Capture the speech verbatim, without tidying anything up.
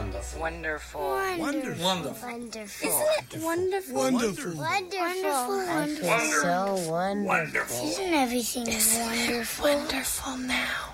Wonderful. Wonderful. Wonderful. Wonderful. Wonderful. Isn't it wonderful? Wonderful. Wonderful. I feel so wonderful. Wonderful. Isn't everything wonderful? Wonderful now.